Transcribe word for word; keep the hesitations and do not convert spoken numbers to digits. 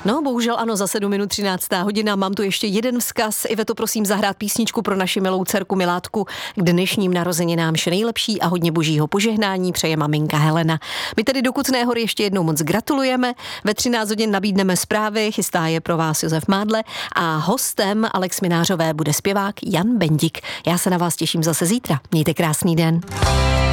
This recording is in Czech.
No, bohužel ano, za sedm minut třináctá hodina. Mám tu ještě jeden vzkaz. Iveto, prosím zahrát písničku pro naši milou dcerku Milátku k dnešním narozeninám vše nejlepší a hodně božího požehnání přeje maminka Helena. My tedy do Kutné Hory ještě jednou moc gratulujeme. Ve třináct hodin nabídneme zprávy, chystá je pro vás Josef Mádle a hostem Alex Minářové bude zpěvák Jan Bendik. Já se na vás těším zase zítra. Mějte krásný den.